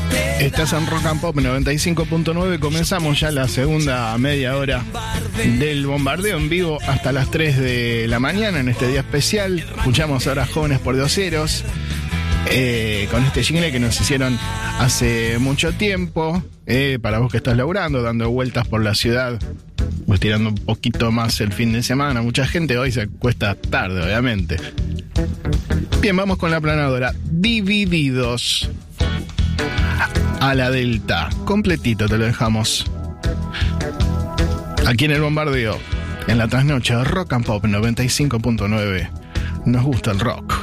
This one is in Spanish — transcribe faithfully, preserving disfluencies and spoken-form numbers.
Estás en Rock and Pop noventa y cinco punto nueve. Comenzamos ya la segunda media hora del bombardeo en vivo hasta las tres de la mañana en este día especial. Escuchamos ahora Jóvenes por Dioseros eh, con este jingle que nos hicieron hace mucho tiempo, eh, para vos que estás laburando, dando vueltas por la ciudad, pues tirando un poquito más el fin de semana. Mucha gente hoy se acuesta tarde, obviamente. Bien, vamos con la planadora. Divididos a la Delta, completito te lo dejamos aquí en el bombardeo, en la trasnoche. Rock and Pop noventa y cinco punto nueve. Nos gusta el rock.